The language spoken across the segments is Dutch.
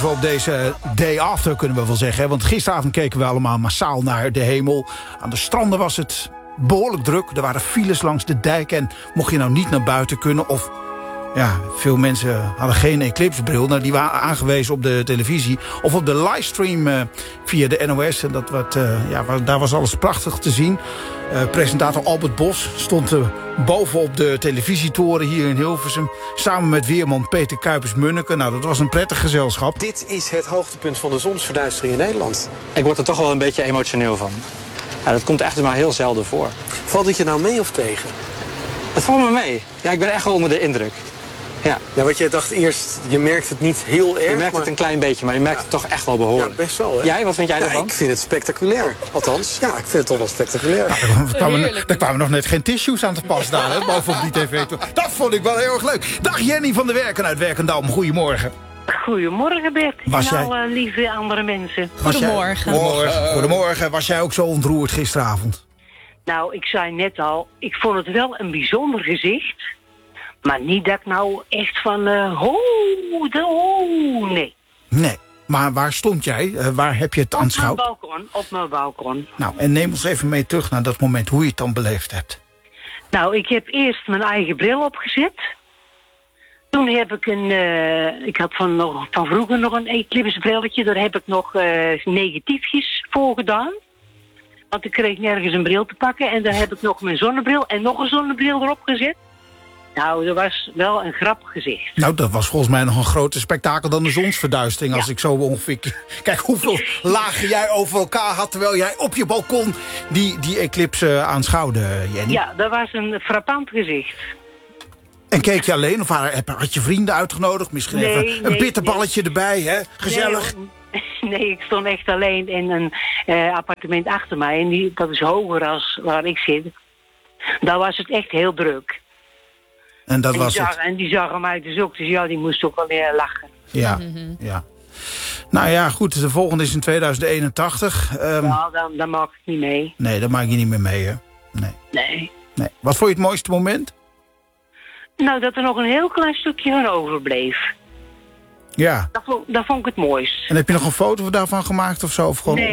Op deze day after kunnen we wel zeggen. Want gisteravond keken we allemaal massaal naar de hemel. Aan de stranden was het behoorlijk druk. Er waren files langs de dijk. En mocht je nou niet naar buiten kunnen... of ja, veel mensen hadden geen eclipsebril. Nou, die waren aangewezen op de televisie. Of op de livestream via de NOS. En daar was alles prachtig te zien. Presentator Albert Bos stond bovenop de televisietoren hier in Hilversum. Samen met weerman Peter Kuipers-Munneke. Nou, dat was een prettig gezelschap. Dit is het hoogtepunt van de zonsverduistering in Nederland. Ik word er toch wel een beetje emotioneel van. Ja, dat komt echt maar heel zelden voor. Valt het je nou mee of tegen? Het valt me mee. Ja, ik ben echt wel onder de indruk. Ja. Ja, wat jij dacht eerst, je merkt het niet heel erg. Je merkt het een klein beetje, maar je merkt het toch echt wel behoorlijk. Ja, best wel, hè? Jij, wat vind jij ervan? Ik vind het spectaculair. Althans, ja, ik vind het toch wel spectaculair. Er kwamen nog net geen tissues aan te pas daar, hè, bovenop die tv. Dat vond ik wel heel erg leuk. Dag Jenny van der Werken uit Werkendam. Goedemorgen. Goedemorgen Bert en alle lieve andere mensen. Goedemorgen. Was jij ook zo ontroerd gisteravond? Nou, ik zei net al, ik vond het wel een bijzonder gezicht. Maar niet dat ik nou echt van, nee. Nee, maar waar stond jij? Waar heb je het aanschouwd? Op mijn balkon. Nou, en neem ons even mee terug naar dat moment, hoe je het dan beleefd hebt. Nou, ik heb eerst mijn eigen bril opgezet. Toen heb ik ik had van vroeger nog een eclipsebrilletje. Daar heb ik nog negatiefjes voor gedaan. Want ik kreeg nergens een bril te pakken. En dan heb ik nog mijn zonnebril en nog een zonnebril erop gezet. Nou, dat was wel een grappig gezicht. Nou, dat was volgens mij nog een groter spektakel dan de zonsverduistering. Als ik zo ongeveer... Kijk hoeveel lagen jij over elkaar had... terwijl jij op je balkon die eclipse aanschouwde, Jenny. Ja, dat was een frappant gezicht. En keek je alleen of had je vrienden uitgenodigd? Misschien even een bitterballetje erbij, hè? Gezellig. Nee, ik stond echt alleen in een appartement achter mij. En dat is hoger als waar ik zit. Daar was het echt heel druk. En dat was het. En die zagen mij dus ook. Dus ja, die moest ook wel weer lachen. Ja, ja. Nou ja, goed. De volgende is in 2081. Nou, dan maak ik niet mee. Nee, dat maak je niet meer mee, hè? Nee. Wat vond je het mooiste moment? Nou, dat er nog een heel klein stukje van overbleef. Ja. Dat vond ik het mooist. En heb je nog een foto daarvan gemaakt of zo? Of gewoon...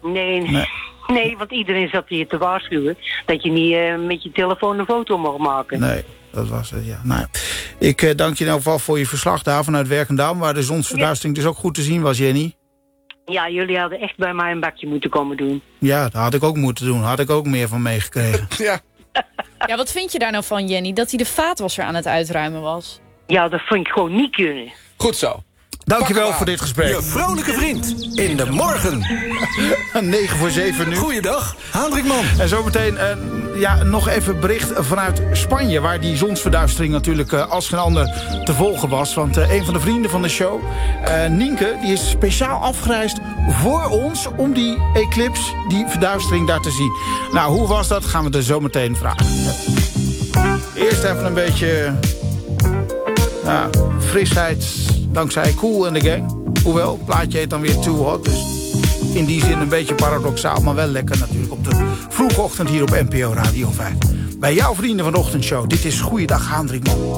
Nee, want iedereen zat hier te waarschuwen... dat je niet met je telefoon een foto mag maken. Nee, dat was het, ja. Nou, ik dank je in elk geval voor je verslag daar vanuit Werkendam... waar de zonsverduistering dus ook goed te zien was, Jenny. Ja, jullie hadden echt bij mij een bakje moeten komen doen. Ja, dat had ik ook moeten doen. Had ik ook meer van meegekregen. Ja. Ja, wat vind je daar nou van, Jenny? Dat hij de vaatwasser aan het uitruimen was? Ja, dat vind ik gewoon niet kunnen. Goed zo. Dankjewel voor dit gesprek. Je vrolijke vriend in de morgen. 9:07 nu. Goeiedag, Hendrikman. En zometeen nog even bericht vanuit Spanje... waar die zonsverduistering natuurlijk als geen ander te volgen was. Want een van de vrienden van de show, Nienke... die is speciaal afgereisd voor ons om die eclipse, die verduistering daar te zien. Nou, hoe was dat? Gaan we er zometeen vragen. Eerst even een beetje frisheid... dankzij Kool and the Gang. Hoewel, het plaatje heet dan weer Too Hot. Dus in die zin een beetje paradoxaal, maar wel lekker natuurlijk. Op de vroege ochtend hier op NPO Radio 5. Bij jouw vrienden van de ochtendshow. Dit is Goeiedag Hendrikman.